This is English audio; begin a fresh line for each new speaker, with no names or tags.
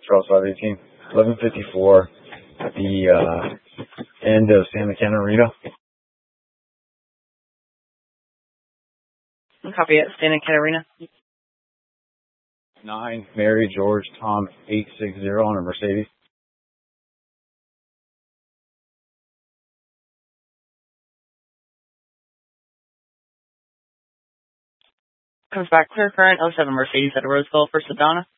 Charles 518. 1154. The end of Santa Catarina.
Copy it. Santa Catarina.
9 Mary George Tom 860 on a Mercedes.
Comes back clear current 07 Mercedes at Roseville for Sedona.